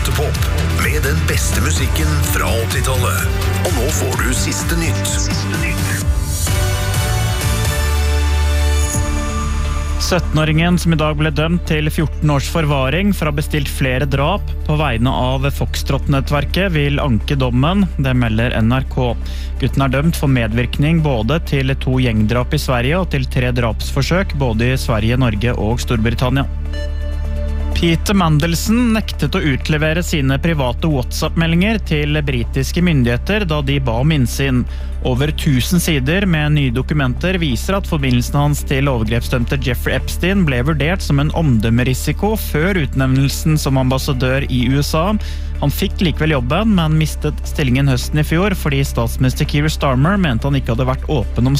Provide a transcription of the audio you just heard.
Pottepop, med den beste musikken fra 80-tallet. Og nå får du siste nytt. 17-åringen som i dag ble dømt til 14 års forvaring for å ha bestilt flere drap på vegne av Foxtrot-nettverket vil anke dommen, det melder NRK. Gutten er dømt for medvirkning både til 2 gjengdrap i Sverige og til 3 drapsforsøk både i Sverige, Norge og Storbritannia. Peter Mandelson nektet å utlevere sine private WhatsApp-meldinger til britiske myndigheter da de ba om innsyn. Over 1000 sider med nye dokumenter viser at forbindelsen hans til overgrepsdømte Jeffrey Epstein ble vurdert som en omdømmerisiko før utnevnelsen som ambassadør i USA. Han fikk likevel jobben, men mistet stillingen høsten i fjor fordi statsminister Keir Starmer mente han ikke hadde vært åpen om